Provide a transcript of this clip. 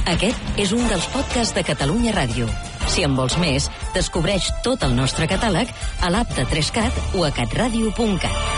Aquest és un dels podcasts de Catalunya Ràdio. Si en vols més, descobreix tot el nostre catàleg a l'app de 3Cat o a catradio.cat.